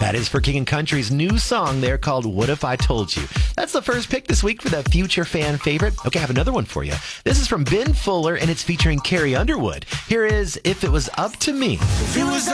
That is for King and Country's new song there called What If I Told You. That's the first pick this week for the future fan favorite. Okay, I have another one for you. This is from Ben Fuller, and it's featuring Carrie Underwood. Here is If It Was Up to Me. If it was